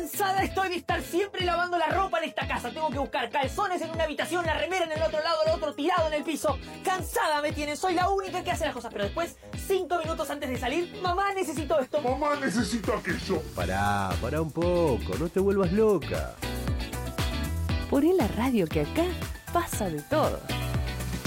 Cansada estoy de estar siempre lavando la ropa en esta casa. Tengo que buscar calzones en una habitación, la remera en el otro lado, el otro tirado en el piso. Cansada me tienen, soy la única que hace las cosas. Pero después, 5 minutos antes de salir, mamá, necesito esto. Mamá, necesito aquello. Pará un poco, no te vuelvas loca. Poné la radio que acá pasa de todo.